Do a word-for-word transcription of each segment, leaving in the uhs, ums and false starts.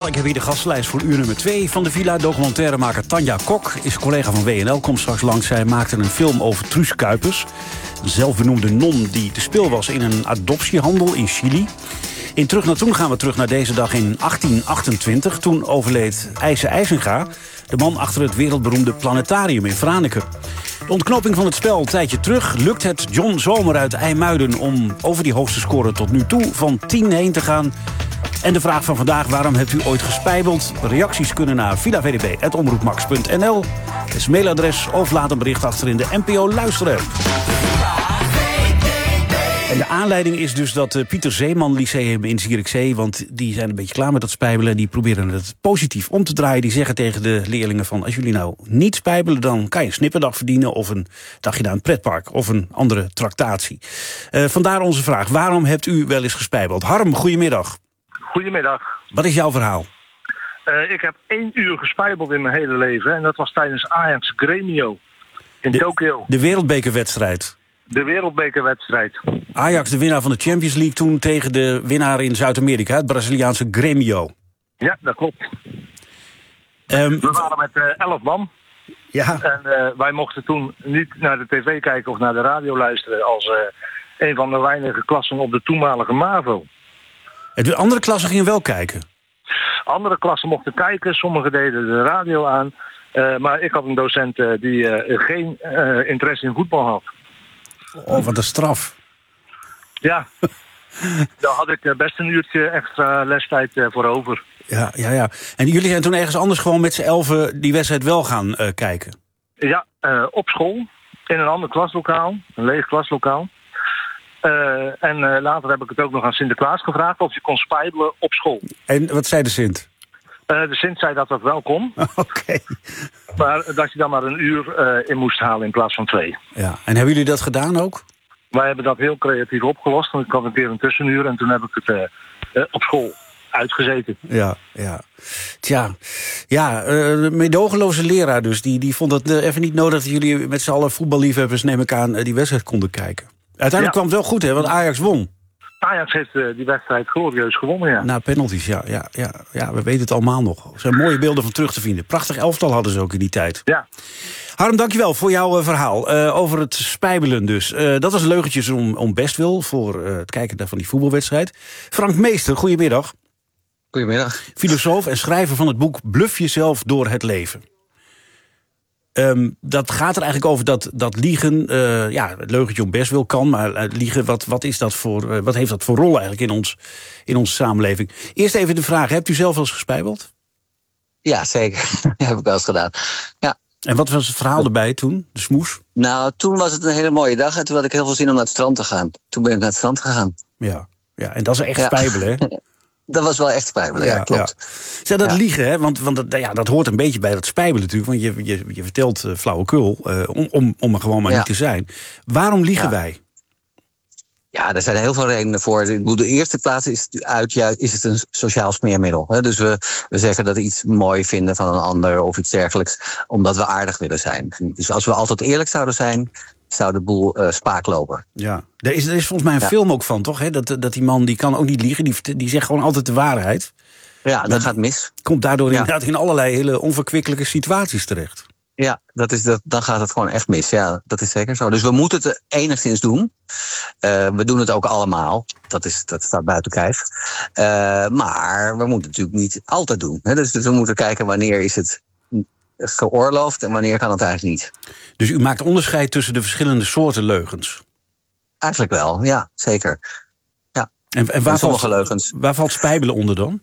Ik heb hier de gastenlijst voor uur nummer twee van de Villa. Documentairemaker Tanja Kok is collega van W N L. Komt straks langs. Zij maakte een film over Truus Kuipers. Een zelfbenoemde non die te speel was in een adoptiehandel in Chili. In Terug naar Toen gaan we terug naar deze dag in achttien achtentwintig. Toen overleed IJsse IJzenga, de man achter het wereldberoemde planetarium in Franeker. De ontknoping van het spel een tijdje terug lukt het John Zomer uit IJmuiden om over die hoogste score tot nu toe van tien heen te gaan. En de vraag van vandaag: waarom hebt u ooit gespijbeld? Reacties kunnen naar villavdb apenstaartje omroepmax punt n l. Dat is mailadres of laat een bericht achter in de N P O Luisterapp. En de aanleiding is dus dat uh, Pieter Zeeman Lyceum in Zierikzee, want die zijn een beetje klaar met dat spijbelen en die proberen het positief om te draaien. Die zeggen tegen de leerlingen van: als jullie nou niet spijbelen, dan kan je een snipperdag verdienen of een dagje naar een pretpark of een andere tractatie. Uh, vandaar onze vraag: waarom hebt u wel eens gespijbeld? Harm, goedemiddag. Goedemiddag. Wat is jouw verhaal? Uh, ik heb één uur gespijbeld in mijn hele leven en dat was tijdens Ajax Gremio in de, Tokio. De wereldbekerwedstrijd. De wereldbekerwedstrijd. Ajax, de winnaar van de Champions League, toen tegen de winnaar in Zuid-Amerika, het Braziliaanse Grêmio. Ja, dat klopt. Um, We waren met uh, elf man. Ja. En uh, wij mochten toen niet naar de tv kijken of naar de radio luisteren als uh, een van de weinige klassen op de toenmalige MAVO. De andere klassen gingen wel kijken? Andere klassen mochten kijken, sommigen deden de radio aan. Uh, maar ik had een docent uh, die uh, geen uh, interesse in voetbal had. Oh, wat een straf. Ja, daar had ik best een uurtje extra lestijd uh, voor over. Ja, ja, ja. En jullie zijn toen ergens anders gewoon met z'n elfen die wedstrijd wel gaan uh, kijken? Ja, uh, op school, in een ander klaslokaal, een leeg klaslokaal. Uh, en uh, later heb ik het ook nog aan Sinterklaas gevraagd of je kon spijbelen op school. En wat zei de Sint? Uh, de Sint zei dat dat wel kon. Oké. Okay. Maar dat je dan maar een uur uh, in moest halen in plaats van twee. Ja. En hebben jullie dat gedaan ook? Wij hebben dat heel creatief opgelost. Want ik had een keer een tussenuur en toen heb ik het uh, uh, op school uitgezeten. Ja, ja. Tja, ja, uh, meedogenloze leraar dus. Die, die vond het uh, even niet nodig dat jullie met z'n allen voetballiefhebbers, neem ik aan, uh, die wedstrijd konden kijken. Uiteindelijk ja. kwam het wel goed, hè, want Ajax won. Ajax heeft uh, die wedstrijd glorieus gewonnen, ja. Na penalties, ja, ja, ja, ja. We weten het allemaal nog. Er zijn mooie beelden van terug te vinden. Prachtig elftal hadden ze ook in die tijd. Ja. Harm, dankjewel voor jouw uh, verhaal. Uh, over het spijbelen dus. Uh, dat was leugentjes om, om bestwil voor uh, het kijken van die voetbalwedstrijd. Frank Meester, goedemiddag. Goedemiddag. Filosoof en schrijver van het boek Bluff jezelf door het leven. Um, dat gaat er eigenlijk over dat, dat liegen, uh, ja, het leugentje om best wil kan, maar uh, liegen, wat, wat, is dat voor, uh, wat heeft dat voor rol eigenlijk in, ons, in onze samenleving? Eerst even de vraag, hebt u zelf wel eens gespijbeld? Ja, zeker. Dat heb ik wel eens gedaan. Ja. En wat was het verhaal erbij toen, de smoes? Nou, toen was het een hele mooie dag en toen had ik heel veel zin om naar het strand te gaan. Toen ben ik naar het strand gegaan. Ja, ja en dat is echt ja. spijbelen, hè? Dat was wel echt spijbelen, ja, ja klopt. Ja. Zeg, dat ja. liegen, hè? Want, want dat, ja, dat hoort een beetje bij dat spijbelen natuurlijk. Want je, je, je vertelt uh, flauwekul uh, om, om, om er gewoon maar ja. niet te zijn. Waarom liegen ja. wij? Ja, er zijn heel veel redenen voor. De eerste plaats is, uit, is het een sociaal smeermiddel. Dus we, we zeggen dat we iets mooi vinden van een ander of iets dergelijks, omdat we aardig willen zijn. Dus als we altijd eerlijk zouden zijn, zou de boel uh, spaak lopen. Ja, er is, er is volgens mij een ja. film ook van, toch? Hè? Dat, dat die man die kan ook niet liegen, die, die zegt gewoon altijd de waarheid. Ja, dat, dat gaat mis. Komt daardoor ja. inderdaad in allerlei hele onverkwikkelijke situaties terecht. Ja, dat is dat, dan gaat het gewoon echt mis. Ja, dat is zeker zo. Dus we moeten het enigszins doen. Uh, we doen het ook allemaal. Dat, is, dat staat buiten kijf. Uh, maar we moeten het natuurlijk niet altijd doen. Hè? Dus, dus we moeten kijken wanneer is het geoorloofd en wanneer kan het eigenlijk niet. Dus u maakt onderscheid tussen de verschillende soorten leugens? Eigenlijk wel, ja, zeker. Ja. En, en waar, en sommige valt, leugens. Waar valt spijbelen onder dan?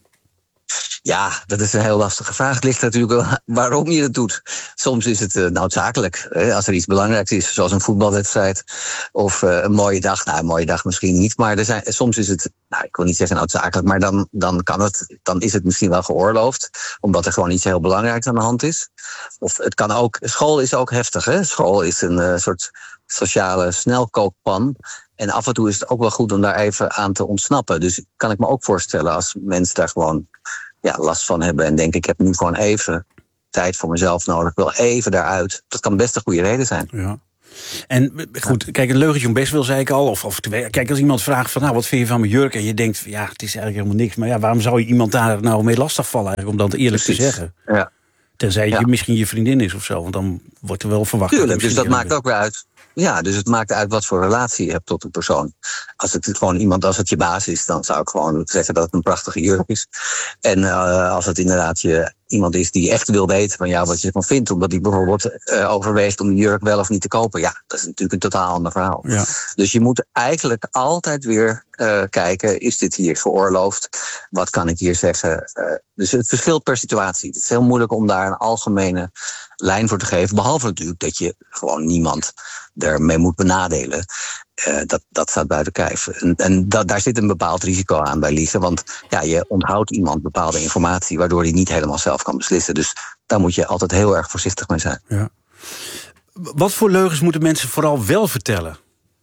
Ja, dat is een heel lastige vraag. Het ligt natuurlijk wel waarom je het doet. Soms is het uh, noodzakelijk. Hè? Als er iets belangrijks is, zoals een voetbalwedstrijd of uh, een mooie dag. Nou, een mooie dag misschien niet, maar er zijn, soms is het, nou, ik wil niet zeggen noodzakelijk, maar dan, dan, kan het, dan is het misschien wel geoorloofd, omdat er gewoon iets heel belangrijks aan de hand is. Of het kan ook, school is ook heftig, hè? School is een uh, soort sociale snelkookpan. En af en toe is het ook wel goed om daar even aan te ontsnappen. Dus kan ik me ook voorstellen als mensen daar gewoon ja, last van hebben en denken, ik heb nu gewoon even tijd voor mezelf nodig, ik wil even daaruit. Dat kan best een goede reden zijn. Ja. En goed, kijk, een leugentje om best wil, zei ik al. Of, of kijk, als iemand vraagt van, nou, wat vind je van mijn jurk? En je denkt, ja, het is eigenlijk helemaal niks. Maar ja, waarom zou je iemand daar nou mee lastigvallen eigenlijk? Om dat eerlijk Precies. te zeggen. Ja. Tenzij het ja. misschien je vriendin is of zo. Want dan wordt er wel verwacht. Tuurlijk, dus dat maakt ook weer uit. Ja, dus het maakt uit wat voor relatie je hebt tot een persoon. Als het gewoon iemand, als het je baas is, dan zou ik gewoon zeggen dat het een prachtige jurk is. En uh, als het inderdaad je iemand is die echt wil weten van jou wat je ervan vindt, omdat hij bijvoorbeeld uh, overweegt om de jurk wel of niet te kopen, ja, dat is natuurlijk een totaal ander verhaal. Ja. Dus je moet eigenlijk altijd weer uh, kijken, is dit hier geoorloofd? Wat kan ik hier zeggen? Uh, dus het verschilt per situatie. Het is heel moeilijk om daar een algemene lijn voor te geven, behalve natuurlijk dat je gewoon niemand ermee moet benadelen. Uh, dat, dat staat buiten kijf. En, en da, daar zit een bepaald risico aan bij liegen. Want ja, je onthoudt iemand bepaalde informatie, waardoor hij niet helemaal zelf kan beslissen. Dus daar moet je altijd heel erg voorzichtig mee zijn. Ja. Wat voor leugens moeten mensen vooral wel vertellen?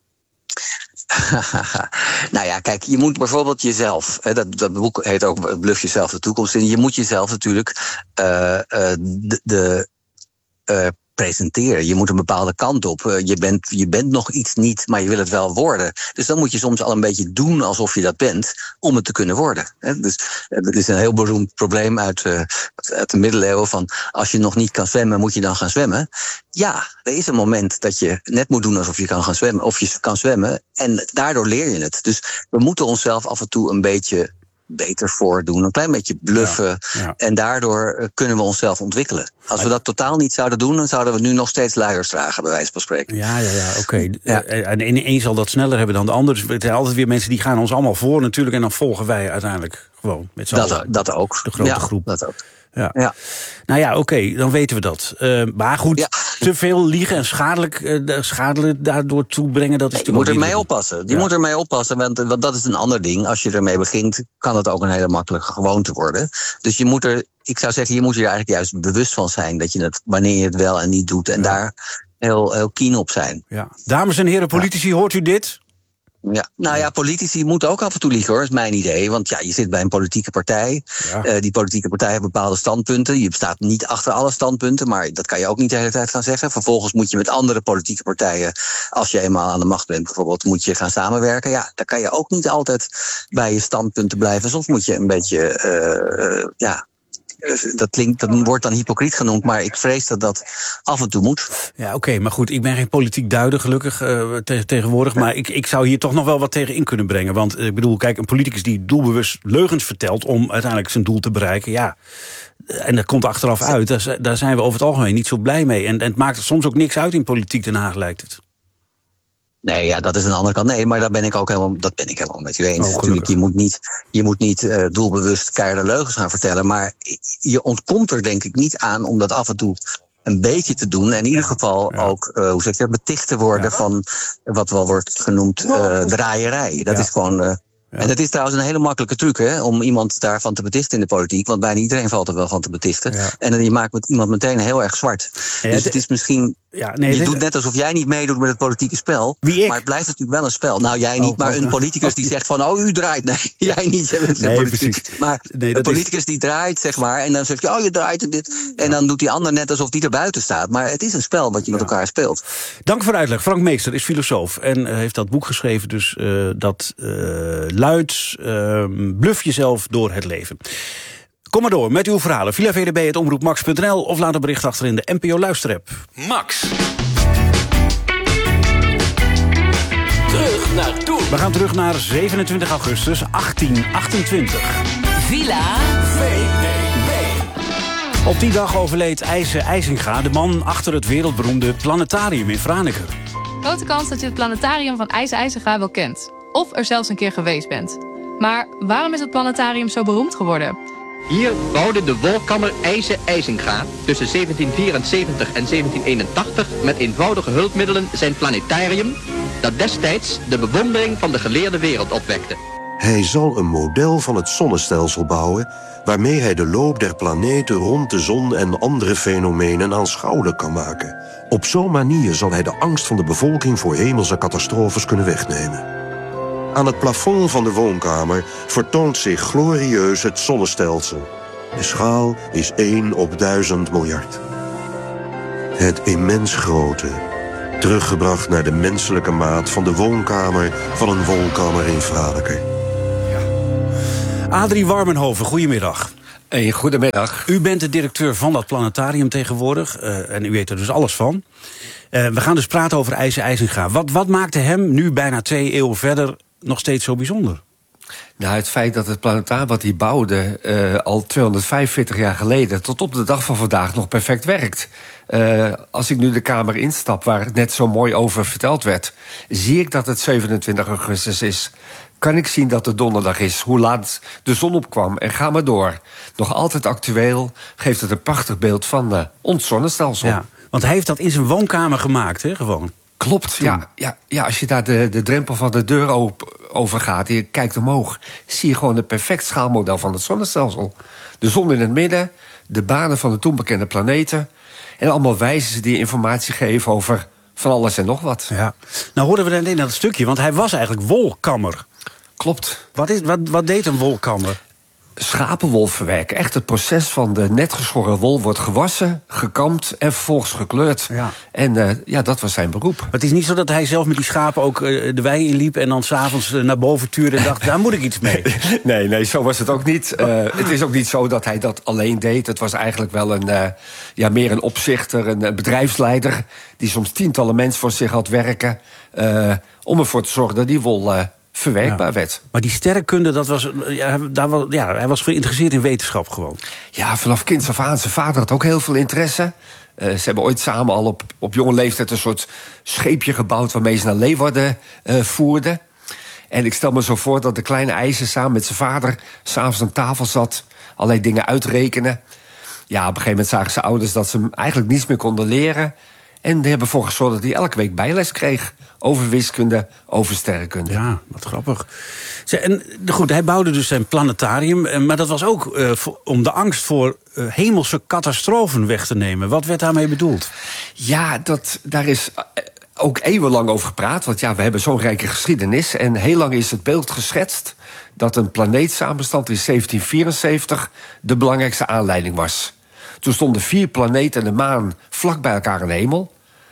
Nou ja, kijk, je moet bijvoorbeeld jezelf, hè, dat, dat boek heet ook Bluff jezelf de toekomst in. Je moet jezelf natuurlijk uh, uh, de... de uh, presenteren. Je moet een bepaalde kant op. Uh, je, bent, je bent nog iets niet, maar je wil het wel worden. Dus dan moet je soms al een beetje doen alsof je dat bent, om het te kunnen worden. He, dus uh, dat is een heel beroemd probleem uit, uh, uit de middeleeuwen van als je nog niet kan zwemmen, moet je dan gaan zwemmen. Ja, er is een moment dat je net moet doen alsof je kan gaan zwemmen, of je kan zwemmen, en daardoor leer je het. Dus we moeten onszelf af en toe een beetje beter voordoen, een klein beetje bluffen. Ja, ja. En daardoor kunnen we onszelf ontwikkelen. Als we dat totaal niet zouden doen, dan zouden we nu nog steeds luiers dragen, bij wijze van spreken. Ja, ja, ja, oké. Okay. Ja. En de een zal dat sneller hebben dan de ander. Dus het zijn altijd weer mensen die gaan ons allemaal voor natuurlijk. En dan volgen wij uiteindelijk gewoon met z'n allen. Dat ook. De grote ja, groep. Dat ook. Ja. Ja. Nou ja, oké, okay, dan weten we dat. Uh, maar goed, ja. te veel liegen en schadelijk, uh, schadelijk daardoor toebrengen, dat is nee, je moet ermee oppassen. Je ja. moet ermee oppassen, want, want dat is een ander ding. Als je ermee begint, kan het ook een hele makkelijke gewoonte worden. Dus je moet er, ik zou zeggen, je moet er eigenlijk juist bewust van zijn dat je het, wanneer je het wel en niet doet, en ja. daar heel, heel keen op zijn. Ja. Dames en heren politici, ja. hoort u dit? Ja, nou ja, politici moeten ook af en toe liegen, hoor, is mijn idee. Want ja, je zit bij een politieke partij. Ja. Uh, die politieke partij heeft bepaalde standpunten. Je staat niet achter alle standpunten, maar dat kan je ook niet de hele tijd gaan zeggen. Vervolgens moet je met andere politieke partijen, als je eenmaal aan de macht bent bijvoorbeeld, moet je gaan samenwerken. Ja, dan kan je ook niet altijd bij je standpunten blijven. Soms moet je een beetje, uh, uh, ja... Dat, klinkt, dat wordt dan hypocriet genoemd, maar ik vrees dat dat af en toe moet. Ja, oké, okay, maar goed, ik ben geen politiek duider gelukkig uh, te- tegenwoordig, maar ik, ik zou hier toch nog wel wat tegen in kunnen brengen. Want ik bedoel, kijk, een politicus die doelbewust leugens vertelt om uiteindelijk zijn doel te bereiken, ja, en dat komt achteraf uit, daar, daar zijn we over het algemeen niet zo blij mee. En, en het maakt soms ook niks uit in politiek Den Haag, lijkt het. Nee, ja, dat is een andere kant. Nee, maar daar ben ik ook helemaal, dat ben ik helemaal met u eens. Oh, natuurlijk, je moet niet, je moet niet uh, doelbewust keiharde leugens gaan vertellen, maar je ontkomt er denk ik niet aan om dat af en toe een beetje te doen. En in ieder geval ja. ook, uh, hoe zeg je dat, beticht te worden ja. van wat wel wordt genoemd uh, draaierij. Dat ja. is gewoon... Uh, Ja. En dat is trouwens een hele makkelijke truc, hè, om iemand daarvan te betichten in de politiek. Want bijna iedereen valt er wel van te betichten. Ja. En dan je maakt met iemand meteen heel erg zwart. Ja, dus het is misschien... Ja, nee, je dit... doet net alsof jij niet meedoet met het politieke spel. Wie, maar het blijft natuurlijk wel een spel. Nou, jij niet, oh, maar een politicus die zegt van... oh, u draait. Nee, jij niet. Jij bent nee, politiek. Maar nee, een politicus is... die draait, zeg maar. En dan zegt je, oh, je draait en dit. En dan doet die ander net alsof die er buiten staat. Maar het is een spel wat je ja. met elkaar speelt. Dank voor de uitleg. Frank Meester is filosoof. En uh, heeft dat boek geschreven. Dus uh, dat uh, luidt... Uh, bluff jezelf door het leven. Kom maar door met uw verhalen. villa v d b punt omroep max punt n l of laat een bericht achter in de N P O Luisterapp. Max. Terug naar toen. We gaan terug naar zevenentwintig augustus achttien achtentwintig. Villa V D B. Op die dag overleed IJsse IJzinga, de man achter het wereldberoemde planetarium in Franeker. Grote kans dat je het planetarium van IJsse IJzinga wel kent. Of er zelfs een keer geweest bent. Maar waarom is het planetarium zo beroemd geworden? Hier bouwde de wolkammer IJsse IJzinga tussen zeventien vierenzeventig en zeventien eenentachtig met eenvoudige hulpmiddelen zijn planetarium, dat destijds de bewondering van de geleerde wereld opwekte. Hij zal een model van het zonnestelsel bouwen, waarmee hij de loop der planeten rond de zon en andere fenomenen aanschouwelijk kan maken. Op zo'n manier zal hij de angst van de bevolking voor hemelse catastrofes kunnen wegnemen. Aan het plafond van de woonkamer vertoont zich glorieus het zonnestelsel. De schaal is één op duizend miljard. Het immens grote, Teruggebracht naar de menselijke maat van de woonkamer van een wolkammer in Franeker. Adrie Warmenhoven, goedemiddag. Hey, goedemiddag. U bent de directeur van dat planetarium tegenwoordig. Uh, en u weet er dus alles van. Uh, we gaan dus praten over IJzer IJzinga. Wat, wat maakte hem nu bijna twee eeuwen verder nog steeds zo bijzonder? Nou, het feit dat het planetarium wat hij bouwde uh, al tweehonderdvijfenveertig jaar geleden tot op de dag van vandaag nog perfect werkt. Uh, als ik nu de kamer instap waar het net zo mooi over verteld werd, zie ik dat het zevenentwintig augustus is. Kan ik zien dat het donderdag is, hoe laat de zon opkwam en ga maar door. Nog altijd actueel, geeft het een prachtig beeld van uh, ons zonnestelsel. Ja, want hij heeft dat in zijn woonkamer gemaakt, hè, gewoon. Klopt, ja, ja, ja. Als je daar de, de drempel van de deur op, over gaat en je kijkt omhoog, zie je gewoon een perfect schaalmodel van het zonnestelsel. De zon in het midden, de banen van de toen bekende planeten en allemaal wijzers die informatie geven over van alles en nog wat. Ja. Nou hoorden we dan in dat stukje, want hij was eigenlijk wolkammer. Klopt. Wat, is, wat, wat deed een wolkammer? Schapenwol verwerken. Echt het proces van de net geschoren wol wordt gewassen, gekamd en vervolgens gekleurd. Ja. En uh, ja, dat was zijn beroep. Het is niet zo dat hij zelf met die schapen ook uh, de wei inliep en dan s'avonds uh, naar boven tuurde en dacht, daar moet ik iets mee. Nee, nee, zo was het ook niet. Uh, het is ook niet zo dat hij dat alleen deed. Het was eigenlijk wel een, uh, ja, meer een opzichter, een, een bedrijfsleider die soms tientallen mensen voor zich had werken uh, om ervoor te zorgen dat die wol Uh, verwerkbaar ja. werd. Maar die sterrenkunde, dat was, ja, daar was, ja, hij was geïnteresseerd in wetenschap gewoon. Ja, vanaf kinds af aan. Zijn vader had ook heel veel interesse. Uh, ze hebben ooit samen al op, op jonge leeftijd een soort scheepje gebouwd waarmee ze naar Leeuwarden uh, voerden. En ik stel me zo voor dat de kleine IJzer samen met zijn vader s'avonds aan tafel zat, allerlei dingen uitrekenen. Ja, op een gegeven moment zagen zijn ouders dat ze hem eigenlijk niets meer konden leren. En die hebben ervoor gezorgd dat hij elke week bijles kreeg over wiskunde, over sterrenkunde. Ja, wat grappig. En goed, hij bouwde dus zijn planetarium, maar dat was ook uh, voor, om de angst voor uh, hemelse catastrofen weg te nemen. Wat werd daarmee bedoeld? Ja, dat, daar is ook eeuwenlang over gepraat. Want ja, we hebben zo'n rijke geschiedenis. En heel lang is het beeld geschetst dat een planeetsamenstand in zeventien vierenzeventig de belangrijkste aanleiding was. Toen stonden vier planeten en de maan vlak bij elkaar in de hemel.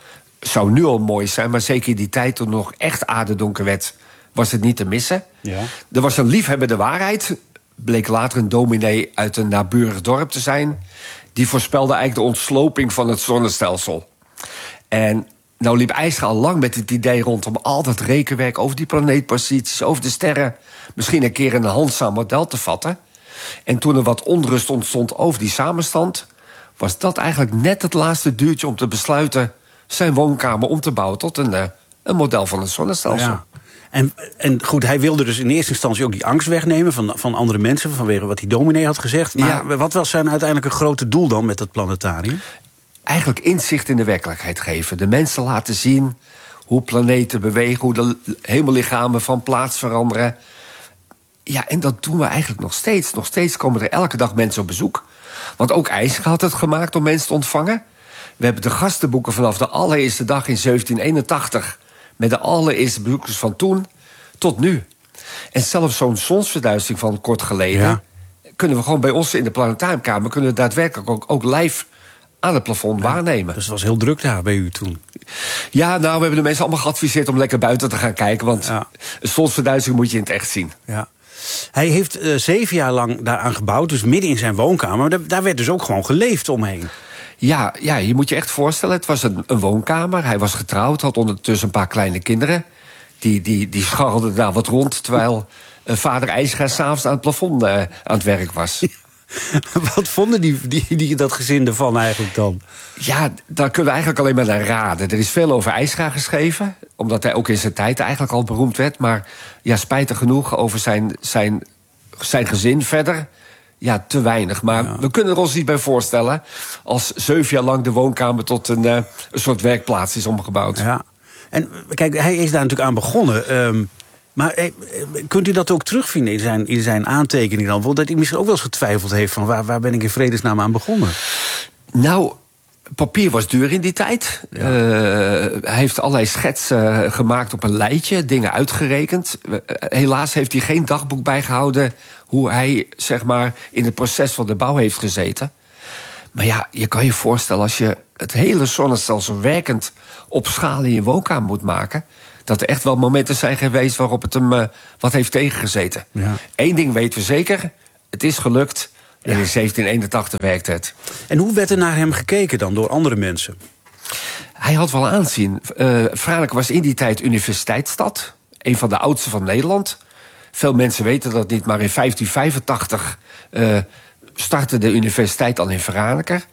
Zou nu al mooi zijn, maar zeker in die tijd toen nog echt aardedonker werd, was het niet te missen. Ja. Er was een liefhebbende waarheid, bleek later een dominee uit een naburig dorp te zijn, die voorspelde eigenlijk de ontsloping van het zonnestelsel. En nou liep IJzer al lang met het idee rondom al dat rekenwerk over die planeetposities, over de sterren, misschien een keer een handzaam model te vatten. En toen er wat onrust ontstond over die samenstand, was dat eigenlijk net het laatste duurtje om te besluiten zijn woonkamer om te bouwen tot een, uh, een model van het zonnestelsel. Ja. En, en goed, hij wilde dus in eerste instantie ook die angst wegnemen van, van andere mensen, vanwege wat die dominee had gezegd. Maar ja. Wat was zijn uiteindelijke grote doel dan met het planetarium? Eigenlijk inzicht in de werkelijkheid geven. De mensen laten zien hoe planeten bewegen, hoe de hemellichamen van plaats veranderen. Ja, en dat doen we eigenlijk nog steeds. Nog steeds komen er elke dag mensen op bezoek. Want ook IJzer had het gemaakt om mensen te ontvangen. We hebben de gastenboeken vanaf de allereerste dag in zeventien eenentachtig... met de allereerste bezoekers van toen tot nu. En zelfs zo'n zonsverduistering van kort geleden, ja, kunnen we gewoon bij ons in de planetariumkamer kunnen we daadwerkelijk ook, ook live aan het plafond ja, waarnemen. Dus het was heel druk daar bij u toen? Ja, nou, we hebben de mensen allemaal geadviseerd om lekker buiten te gaan kijken, want ja, een zonsverduistering moet je in het echt zien. Ja. Hij heeft uh, zeven jaar lang daaraan gebouwd, dus midden in zijn woonkamer. Daar, daar werd dus ook gewoon geleefd omheen. Ja, ja, je moet je echt voorstellen, het was een, een woonkamer. Hij was getrouwd, had ondertussen een paar kleine kinderen. Die, die, die scharrelden daar wat rond, terwijl uh, vader IJzer s'avonds aan het plafond uh, aan het werk was. Ja. Wat vonden die, die, die, dat gezin ervan eigenlijk dan? Ja, daar kunnen we eigenlijk alleen maar naar raden. Er is veel over IJzer geschreven, omdat hij ook in zijn tijd eigenlijk al beroemd werd. Maar ja, spijtig genoeg over zijn, zijn, zijn gezin verder, ja, te weinig. Maar ja, we kunnen er ons niet bij voorstellen als zeven jaar lang de woonkamer tot een, uh, een soort werkplaats is omgebouwd. Ja. En kijk, hij is daar natuurlijk aan begonnen. Um, maar eh, kunt u dat ook terugvinden in zijn, in zijn aantekening dan? Want dat hij misschien ook wel eens getwijfeld heeft van waar, waar ben ik in vredesnaam aan begonnen? Nou, papier was duur in die tijd. Ja. Uh, hij heeft allerlei schetsen uh, gemaakt op een lijtje, dingen uitgerekend. Uh, helaas heeft hij geen dagboek bijgehouden hoe hij, zeg maar, in het proces van de bouw heeft gezeten. Maar ja, je kan je voorstellen, als je het hele zonnestelsel werkend op schaal in je woonkamer moet maken, dat er echt wel momenten zijn geweest waarop het hem uh, wat heeft tegengezeten. Ja. Eén ding weten we zeker, het is gelukt. En in zeventien eenentachtig werkte het. En hoe werd er naar hem gekeken dan door andere mensen? Hij had wel aanzien. Uh, Franeker was in die tijd universiteitsstad. Een van de oudste van Nederland. Veel mensen weten dat niet, maar in vijftien vijfentachtig uh, startte de universiteit al in Franeker.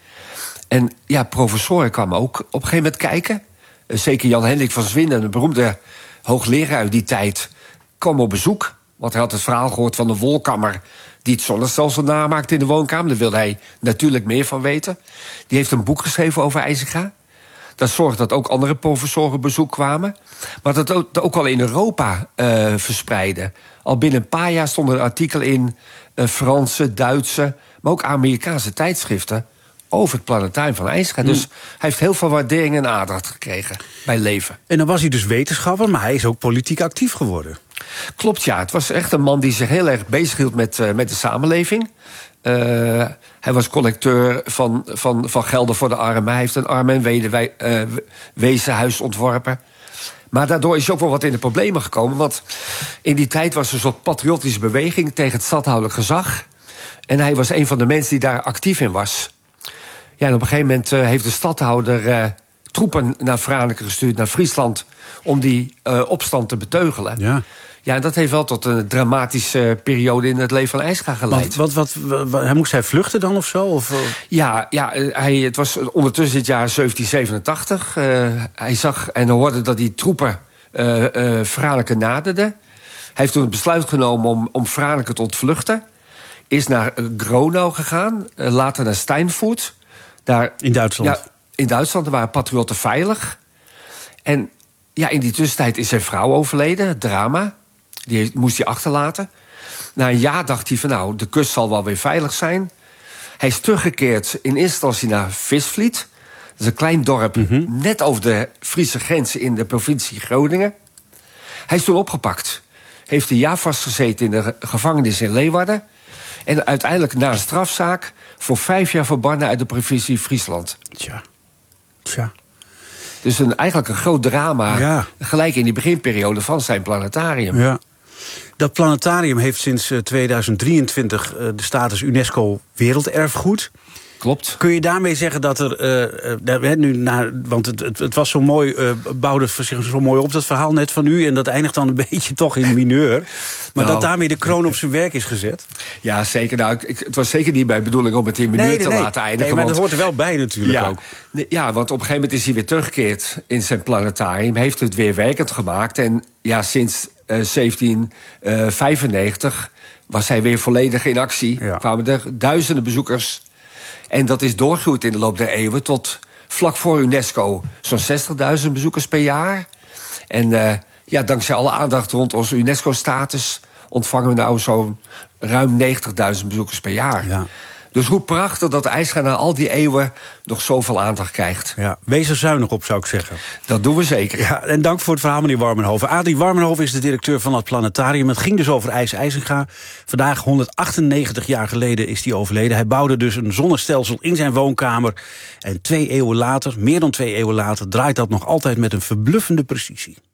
En ja, professoren kwamen ook op een gegeven moment kijken. Uh, zeker Jan Hendrik van Zwinden, een beroemde hoogleraar uit die tijd, kwam op bezoek. Want hij had het verhaal gehoord van de wolkammer die het zonnestelsel namaakte in de woonkamer. Daar wilde hij natuurlijk meer van weten. Die heeft een boek geschreven over IJzerga. Dat zorgde dat ook andere professoren op bezoek kwamen. Maar dat ook, ook al in Europa uh, verspreidde. Al binnen een paar jaar stonden er artikelen in uh, Franse, Duitse, maar ook Amerikaanse tijdschriften over het planetarium van IJzerga. Mm. Dus hij heeft heel veel waardering en aandacht gekregen bij leven. En dan was hij dus wetenschapper, maar hij is ook politiek actief geworden. Klopt, ja. Het was echt een man die zich heel erg bezighield met, uh, met de samenleving. Uh, hij was collecteur van, van, van gelden voor de armen. Hij heeft een arm- en wedenwij, uh, wezenhuis ontworpen. Maar daardoor is hij ook wel wat in de problemen gekomen. Want in die tijd was er een soort patriotische beweging tegen het stadhoudelijk gezag. En hij was een van de mensen die daar actief in was. Ja, en op een gegeven moment uh, heeft de stadhouder uh, troepen naar Franeker gestuurd, naar Friesland, om die uh, opstand te beteugelen. Ja. Ja, en dat heeft wel tot een dramatische periode in het leven van IJzerga geleid. Wat, wat, wat, wat, moest hij vluchten dan of zo? Of? Ja, ja hij, het was ondertussen het jaar zeventien zevenentachtig. Uh, hij zag en hoorde dat die troepen uh, uh, Franeker naderden. Hij heeft toen het besluit genomen om, om Franeker te ontvluchten. Is naar Gronau gegaan, uh, later naar Steinfurt. Daar, in Duitsland? Ja, in Duitsland, daar waren patriotten veilig. En ja, in die tussentijd is zijn vrouw overleden, drama. Die moest hij achterlaten. Na een jaar dacht hij van nou, de kust zal wel weer veilig zijn. Hij is teruggekeerd in eerste instantie naar Visvliet. Dat is een klein dorp mm-hmm. net over de Friese grens in de provincie Groningen. Hij is toen opgepakt. Heeft een jaar vastgezeten in de gevangenis in Leeuwarden. En uiteindelijk na een strafzaak voor vijf jaar verbannen uit de provincie Friesland. Tja. Tja. Dus een, eigenlijk een groot drama, ja. Gelijk in die beginperiode van zijn planetarium. Ja. Dat planetarium heeft sinds tweeduizend drieëntwintig uh, de status UNESCO Werelderfgoed. Klopt. Kun je daarmee zeggen dat er, uh, uh, nu naar, want het, het, het was zo mooi, uh, bouwde zich zo mooi op, dat verhaal net van u, en dat eindigt dan een beetje toch in mineur. Maar nou, dat daarmee de kroon op zijn werk is gezet? Ja, zeker. Nou, ik, het was zeker niet mijn bedoeling om het in mineur nee, nee, te nee. laten eindigen. Nee, maar want, dat hoort er wel bij natuurlijk ja, ook. Ja, want op een gegeven moment is hij weer teruggekeerd in zijn planetarium, heeft het weer werkend gemaakt. En ja, sinds uh, zeventien vijfennegentig was hij weer volledig in actie. Ja. Kwamen er duizenden bezoekers. En dat is doorgegroeid in de loop der eeuwen tot vlak voor UNESCO zo'n zestigduizend bezoekers per jaar. En uh, ja, dankzij alle aandacht rond onze UNESCO-status ontvangen we nou zo'n ruim negentigduizend bezoekers per jaar. Ja. Dus hoe prachtig dat IJzerga na al die eeuwen nog zoveel aandacht krijgt. Ja, wees er zuinig op, zou ik zeggen. Dat doen we zeker. Ja, en dank voor het verhaal, meneer Warmenhoven. Adrie Warmenhoven is de directeur van het planetarium. Het ging dus over IJs IJzerga. Vandaag, honderdachtennegentig jaar geleden, is hij overleden. Hij bouwde dus een zonnestelsel in zijn woonkamer. En twee eeuwen later, meer dan twee eeuwen later, draait dat nog altijd met een verbluffende precisie.